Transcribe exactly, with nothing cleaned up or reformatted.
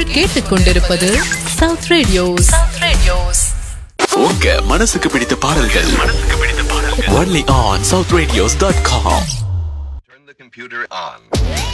நீங்கள் கேட்டுக்கொண்டிருப்பது south radios. உங்க மனசுக்கு பிடித்த பாடல்கள் only on south radios dot com. Turn the computer on.